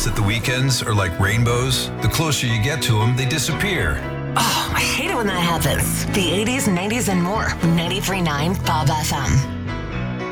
us that the weekends are like rainbows. The closer you get to them, they disappear. Oh, I hate it when that happens. The 80s, 90s, and more. 93.9 Bob FM.